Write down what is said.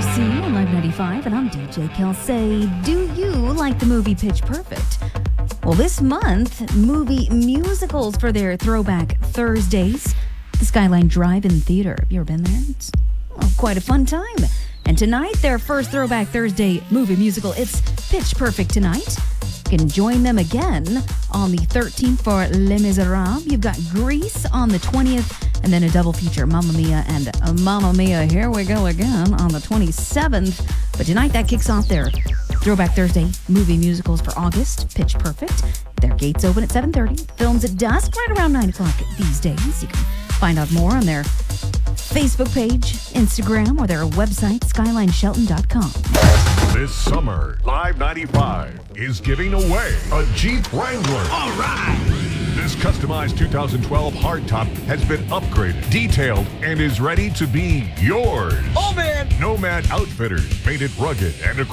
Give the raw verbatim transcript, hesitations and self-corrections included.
C on Live ninety-five, and I'm D J Kelsey. Do you like the movie Pitch Perfect? Well, this month, movie musicals for their Throwback Thursdays. The Skyline Drive-In Theater. Have you ever been there? It's well, quite a fun time. And tonight, their first Throwback Thursday movie musical, it's Pitch Perfect tonight. You can join them again on the thirteenth for Les Miserables. You've got Grease on the twentieth, and then a double feature, Mamma Mia and Mamma Mia, Here We Go Again on the twenty-seventh. But tonight, that kicks off their Throwback Thursday movie musicals for August, Pitch Perfect. Their gates open at seven thirty, films at dusk, right around nine o'clock these days. You can find out more on their Facebook page, Instagram, or their website, skyline shelton dot com. This summer, Live ninety-five is giving away a Jeep Wrangler. All right! This customized two thousand twelve hardtop has been upgraded, detailed, and is ready to be yours. Oh, man! Nomad Outfitters made it rugged and